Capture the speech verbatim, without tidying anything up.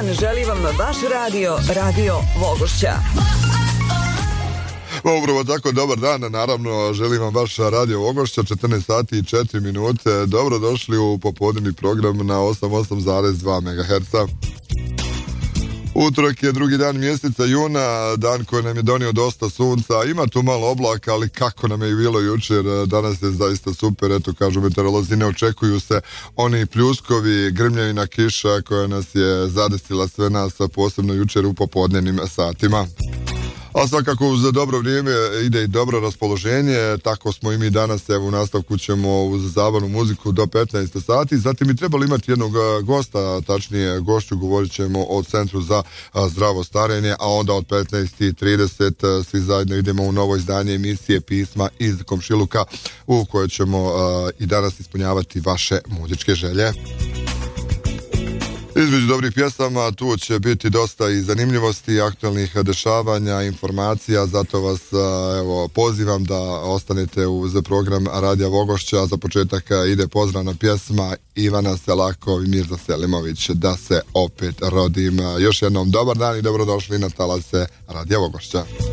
želi vam vaš radio, Radio Vogošća. Upravo tako, dobar dan, naravno želim vam vaš Radio Vogošća, četrnaest sati i četiri minute. Dobro došli u popodnevni program na osam osam zarez dva megaherca. Utorak je drugi dan mjeseca juna, dan koji nam je donio dosta sunca, ima tu malo oblaka, ali kako nam je i bilo jučer, danas je zaista super, eto kažu meteorolozi, ne očekuju se oni pljuskovi, grmljavina kiša koja nas je zadesila sve nas, posebno jučer u popodnevnim satima. A svakako uz dobro vrijeme ide i dobro raspoloženje, tako smo i mi danas, evo u nastavku ćemo uz zabavnu muziku do petnaest sati, zatim bi trebali imati jednog gosta, tačnije gošću, govorit ćemo o Centru za zdravo starenje, a onda od petnaest i trideset svi zajedno idemo u novo izdanje emisije Pisma iz komšiluka, u kojoj ćemo uh, i danas ispunjavati vaše muzičke želje. Između dobrih pjesama tu će biti dosta i zanimljivosti, aktualnih dešavanja, informacija, zato vas evo, pozivam da ostanete uz program Radija Vogošća. Za početak ide pozdravna pjesma Ivana Selakov i Mirza Selimović, Da se opet rodim. Još jednom dobar dan i dobrodošli na talase Radija Vogošća.